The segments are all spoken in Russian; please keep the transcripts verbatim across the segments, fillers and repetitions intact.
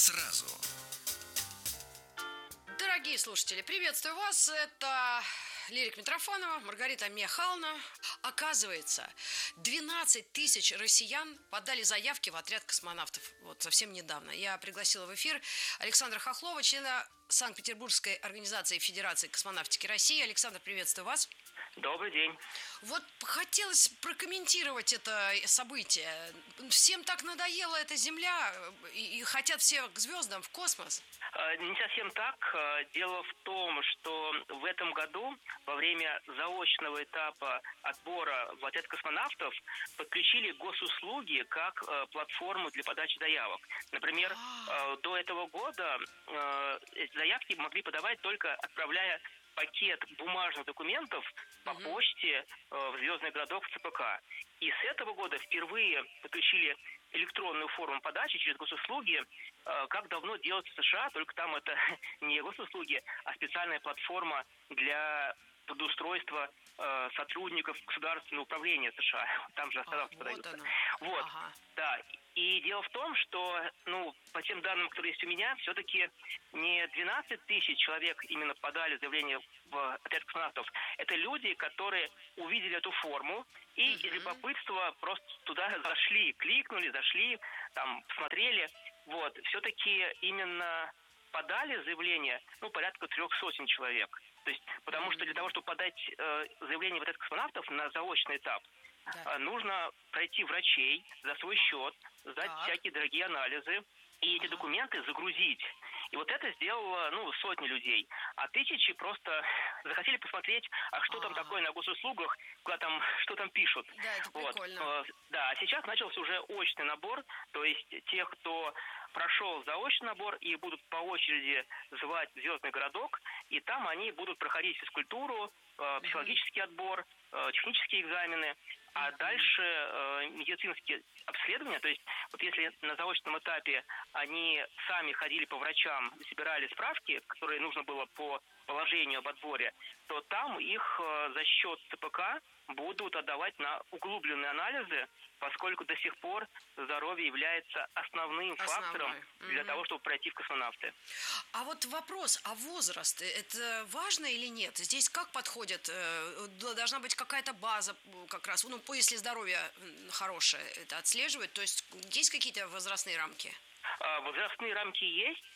сразу. Дорогие слушатели, приветствую вас. Это Лирика Митрофанова, Маргарита Михайловна. Оказывается, двенадцать тысяч россиян подали заявки в отряд космонавтов. Вот совсем недавно. Я пригласила в эфир Александра Хохлова, члена Санкт-Петербургской организации Федерации космонавтики России. Александр, приветствую вас. Добрый день. Вот хотелось прокомментировать это событие. Всем так надоела эта Земля, и, и хотят все к звездам, в космос. Не совсем так. Дело в том, что в этом году во время заочного этапа отбора в отряд космонавтов подключили госуслуги как платформу для подачи заявок. Например, А-а-а. до этого года заявки могли подавать только отправляя пакет бумажных документов по угу. почте в звездный городок в ЦПК. И с этого года впервые подключили электронную форму подачи через госуслуги, как давно делается в США, только там это не госуслуги, а специальная платформа для трудоустройства сотрудников государственного управления США. Там же оставки а, подаются. Вот, вот. Ага. Да. И дело в том, что, ну, по тем данным, которые есть у меня, все-таки не двенадцать тысяч человек именно подали заявление в отряд космонавтов. Это люди, которые увидели эту форму и uh-huh. из любопытства просто туда зашли, кликнули, зашли, там, посмотрели. Вот. Все-таки именно подали заявление, ну, порядка трех сотен человек. То есть, потому uh-huh. что для того, чтобы подать э, заявление в отряд космонавтов на заочный этап, да. нужно пройти врачей за свой счет, сдать так. всякие дорогие анализы и эти ага. документы загрузить. И вот это сделало, ну, сотни людей. А тысячи просто захотели посмотреть, а что ага. там такое на госуслугах, куда там, что там пишут. Да, это вот. прикольно. Да, а сейчас начался уже очный набор, то есть тех, кто прошел заочный набор, и будут по очереди звать в звездный городок, и там они будут проходить физкультуру, психологический отбор, технические экзамены, а дальше э, медицинские обследования. То есть вот если на заочном этапе они сами ходили по врачам и собирали справки, которые нужно было по положению об отборе, то там их э, за счет ЦПК будут отдавать на углубленные анализы, поскольку до сих пор здоровье является основным Основной. фактором для mm-hmm. того, чтобы пройти в космонавты. А вот вопрос, а возраст, это важно или нет? Здесь как подходит? Должна быть какая-то база как раз, ну, если здоровье хорошее, это отслеживают, то есть есть какие-то возрастные рамки? Возрастные рамки есть.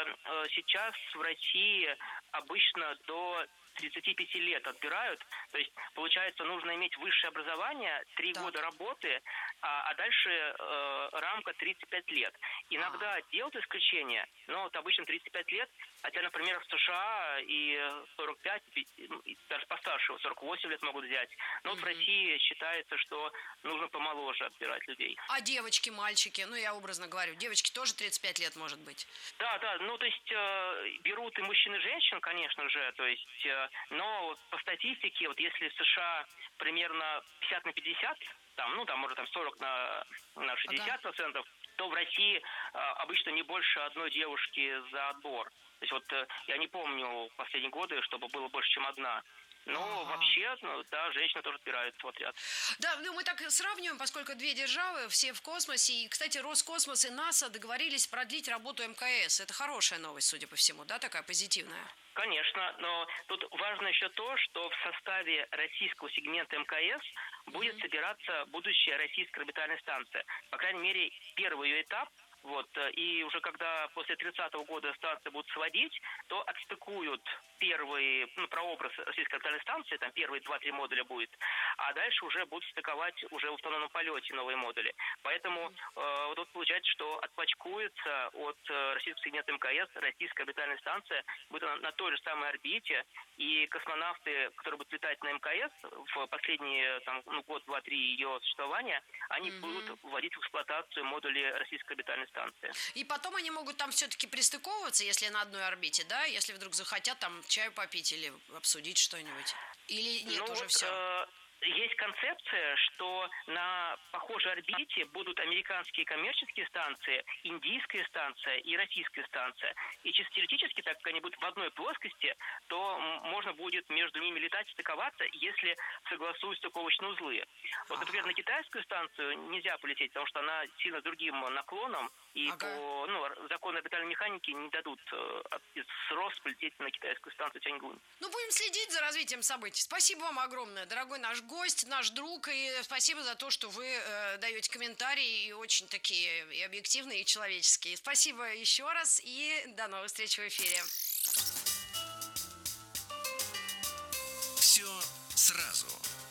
Сейчас в России обычно до тридцати пяти лет отбирают, то есть, получается, нужно иметь высшее образование, три так. года работы, а, а дальше э, рамка тридцать пять лет. Иногда а. делают исключения, но вот обычно тридцать пять лет, хотя, например, в США и сорок пять, и даже постарше, сорок восемь лет могут взять, но mm-hmm. в России считается, что нужно помоложе отбирать людей. А девочки, мальчики, ну, я образно говорю, девочки тоже тридцать пять лет, может быть? Да, да, ну, то есть, э, берут и мужчин, и женщин, конечно же, то есть, э, но по статистике, вот если в США примерно пятьдесят на пятьдесят, там, ну, там, может, там сорок на шестьдесят процентов, ага. то в России а, обычно не больше одной девушки за отбор. То есть вот я не помню последние годы, чтобы было больше, чем одна. Но ага. вообще, ну, да, женщины тоже отбираются в отряд. Да, ну мы так сравниваем, поскольку две державы, все в космосе. И, кстати, Роскосмос и НАСА договорились продлить работу МКС. Это хорошая новость, судя по всему, да, такая позитивная? Конечно, но тут важно еще то, что в составе российского сегмента МКС будет mm-hmm. собираться будущая российская орбитальная станция. По крайней мере, первый ее этап. Вот, и уже когда после тридцатого года станции будут сводить, то отстыкуют первый, ну, прообраз российской орбитальной станции, там первые два-три модуля будет, а дальше уже будут стыковать уже в автономном полете новые модули. Поэтому э, вот тут получается, что отпочкуется от э, российского сегмента МКС российская орбитальная станция, будет на, на той же самой орбите, и космонавты, которые будут летать на МКС в последние там, ну, год, два, три ее существования, они mm-hmm. будут вводить в эксплуатацию модули российской орбитальной станции. И потом они могут там все-таки пристыковываться, если на одной орбите, да? Если вдруг захотят там чаю попить или обсудить что-нибудь? Или нет, ну, уже вот, все? Э- Есть концепция, что на похожей орбите будут американские коммерческие станции, индийская станция и российская станция. И чисто теоретически, так как они будут в одной плоскости, то можно будет между ними летать, стыковаться, если согласуют стыковочные узлы. Вот, например, на китайскую станцию нельзя полететь, потому что она сильно с другим наклоном, И Ага. по ну, закону орбитальной механики не дадут э, с РОС полететь на китайскую станцию Тяньгунь. Ну, будем следить за развитием событий. Спасибо вам огромное, дорогой наш гость, наш друг, и спасибо за то, что вы э, даете комментарии, и очень такие и объективные, и человеческие. Спасибо еще раз, и до новых встреч в эфире. Все сразу.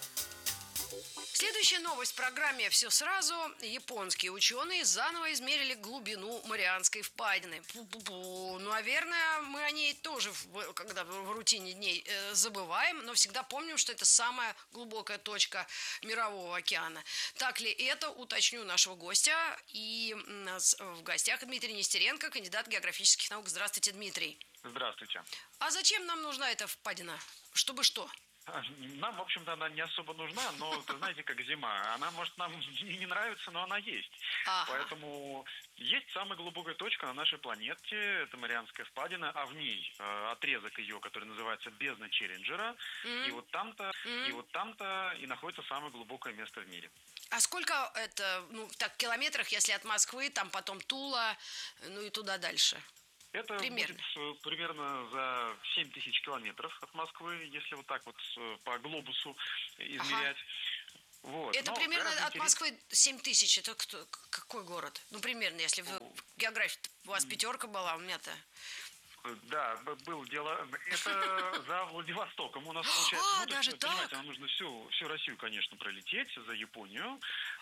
Следующая новость в программе «Все сразу». Японские ученые заново измерили глубину Марианской впадины. Пу-пу-пу. Ну, наверное, мы о ней тоже, в- когда в рутине дней э, забываем, но всегда помним, что это самая глубокая точка Мирового океана. Так ли это, уточню нашего гостя. И у нас в гостях Дмитрий Нестеренко, кандидат географических наук. Здравствуйте, Дмитрий. Здравствуйте. А зачем нам нужна эта впадина? Чтобы что? Нам, в общем-то, она не особо нужна, но, вы знаете, как зима. Она, может, нам и не нравится, но она есть. Ага. Поэтому есть самая глубокая точка на нашей планете, это Марианская впадина, а в ней э, отрезок ее, который называется бездна Челленджера, Мгм. и вот там-то, Мгм. и вот там-то и находится самое глубокое место в мире. А сколько это, ну, так, в километрах, если от Москвы, там потом Тула, ну и туда дальше? Это Примерно. будет э, примерно за семь тысяч километров от Москвы, если вот так вот э, по глобусу измерять. Вот. Это Но примерно гораздо от интерес- Москвы семь тысяч. Это кто, к- какой город? Ну, примерно, если в, в географии у вас пятерка была, у меня-то... Да, б- было дело. Это за Владивостоком у нас получается. А, Ну, то есть, даже вы понимаете, так? нам нужно всю, всю Россию, конечно, пролететь за Японию.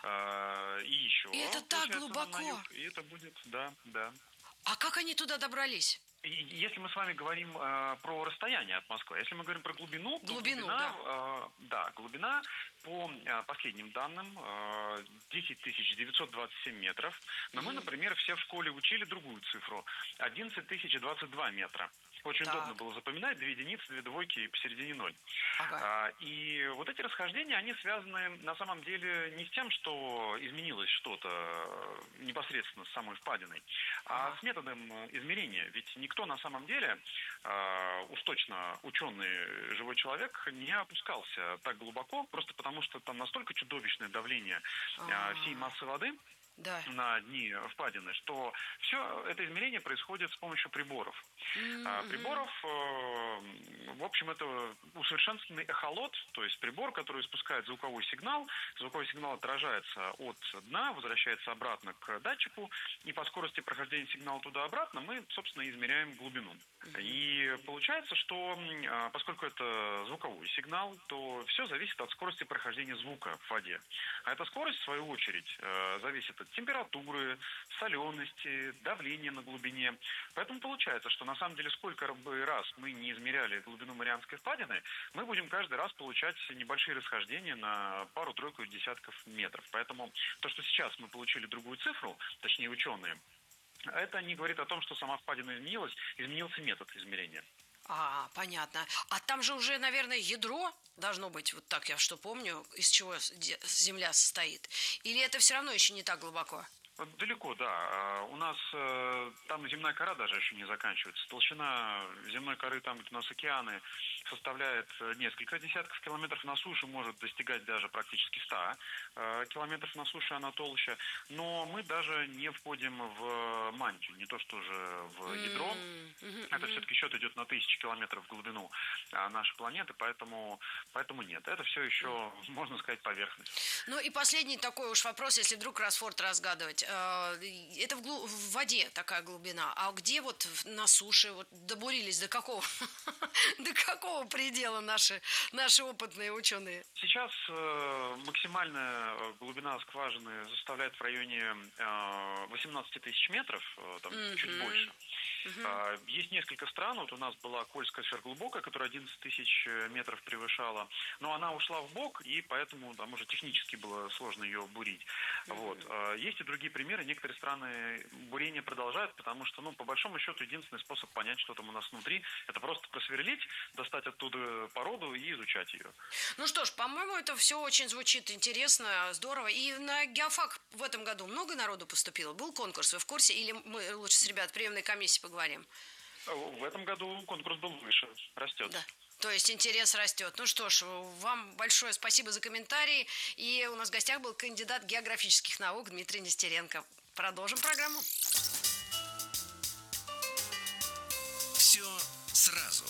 а, и еще. И это так получается, на глубоко. юг. И это будет, да, да. А как они туда добрались? И если мы с вами говорим э, про расстояние от Москвы, если мы говорим про глубину, то Глубину, глубина, э, да, глубина по э, последним данным э, десять тысяч девятьсот двадцать семь метров. Но мы, Мгм. например, все в школе учили другую цифру – одиннадцать тысяч двадцать два метра. Очень Так. удобно было запоминать, две единицы, две двойки и посередине ноль. Ага. А, И вот эти расхождения, они связаны на самом деле не с тем, что изменилось что-то э, непосредственно с самой впадиной, а Ага. с методом э, измерения. Ведь никто на самом деле, э, уж точно ученый живой человек, не опускался так глубоко, просто потому что там настолько чудовищное давление э, А. всей массы воды Да. на дни впадины, что все это измерение происходит с помощью приборов. А, Мгм. Приборов, э, в общем, это усовершенствованный эхолот, то есть прибор, который испускает звуковой сигнал. Звуковой сигнал отражается от дна, возвращается обратно к датчику, и по скорости прохождения сигнала туда-обратно мы, собственно, измеряем глубину. И получается, что м, поскольку это звуковой сигнал, то все зависит от скорости прохождения звука в воде. А эта скорость, в свою очередь, э, зависит от температуры, солености, давления на глубине. Поэтому получается, что на самом деле сколько бы раз мы не измеряли глубину Марианской впадины, мы будем каждый раз получать небольшие расхождения на пару-тройку десятков метров. Поэтому то, что сейчас мы получили другую цифру, точнее ученые, это не говорит о том, что сама впадина изменилась, изменился метод измерения. А, понятно. А там же уже, наверное, ядро должно быть, вот так я что помню, из чего с- де- Земля состоит. Или это все равно еще не так глубоко? Далеко, да. А У нас э, там земная кора даже еще не заканчивается. Толщина земной коры, там, где у нас океаны, составляет э, несколько десятков километров. На суше может достигать даже практически ста э, километров на суше она толще. Но мы даже не входим в мантию, не то что же в ядро. М, мгм, Это мгм. все-таки счет идет на тысячи километров в глубину а, нашей планеты, поэтому, поэтому нет. Это все еще, можно сказать, поверхность. Ну и последний такой уж вопрос, если вдруг кроссворд разгадывать. Э, Это в, глу- в воде такая глубина, а где вот в- на суше вот добурились до какого, до какого предела наши, наши опытные ученые? Сейчас э, максимальная э, глубина скважины составляет в районе э, восемнадцать тысяч метров, э, там Мгм. чуть больше. Мгм. А, Есть несколько стран, вот у нас была Кольская сверхглубокая, которая одиннадцать тысяч метров превышала, но она ушла в бок, и поэтому там уже технически было сложно ее бурить. Вот. А, Есть и другие примеры, некоторые страны бурение продолжают, потому что, ну, по большому счету, единственный способ понять, что там у нас внутри, это просто просверлить, достать оттуда породу и изучать ее. Ну что ж, по-моему, это все очень звучит интересно, здорово. И на геофак в этом году много народу поступило? Был конкурс, вы в курсе? Или мы лучше с ребят приемной комиссии поговорим? В этом году конкурс был выше, растет. Да. То есть интерес растет. Ну что ж, вам большое спасибо за комментарии. И у нас в гостях был кандидат географических наук Дмитрий Нестеренко. Продолжим программу. Все сразу.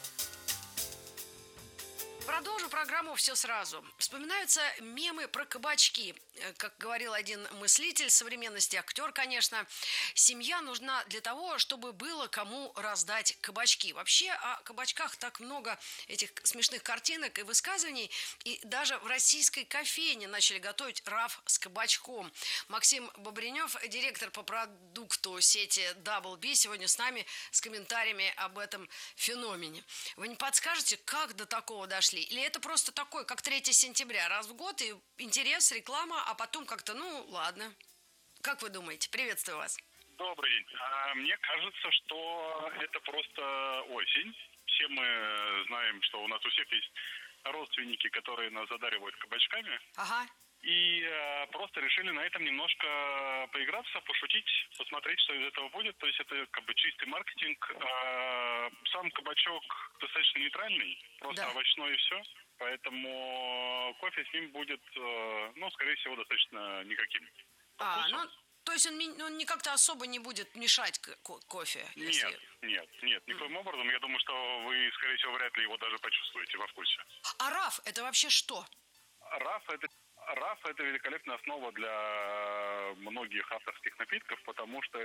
Продолжу программу «Все сразу». Вспоминаются мемы про кабачки. Как говорил один мыслитель современности, актер, конечно, семья нужна для того, чтобы было кому раздать кабачки. Вообще о кабачках так много этих смешных картинок и высказываний. И даже в российской кофейне начали готовить раф с кабачком. Максим Бобренев, директор по продукту сети дабл би, сегодня с нами с комментариями об этом феномене. Вы не подскажете, как до такого дошли? Или это просто такой, как третьего сентября, раз в год, и интерес, реклама, а потом как-то, ну, ладно. Как вы думаете? Приветствую вас. Добрый день. А, мне кажется, что это просто осень. Все мы знаем, что у нас у всех есть родственники, которые нас задаривают кабачками. Ага. И э, просто решили на этом немножко поиграться, пошутить, посмотреть, что из этого будет. То есть это как бы чистый маркетинг. Э, сам кабачок достаточно нейтральный, просто Да. овощной и все. Поэтому кофе с ним будет, э, ну, скорее всего, достаточно никаким. А, Вкусом. ну, то есть он, ми- он никак-то особо не будет мешать к- ко- кофе? если- Нет, нет, нет, никоим образом. Я думаю, что вы, скорее всего, вряд ли его даже почувствуете во вкусе. А раф – это вообще что? Раф это раф это великолепная основа для многих авторских напитков, потому что